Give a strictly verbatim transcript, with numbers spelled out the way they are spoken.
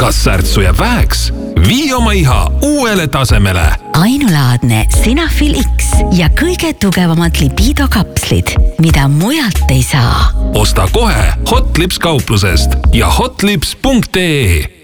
Kas särtsu jääb väheks? Vii oma iha uuele tasemele. Ainulaadne Senafil X ja kõige tugevamad libiidokapslid, mida mujalt ei saa. Osta kohe Hotlips kauplusest ja hotlips punkt ee.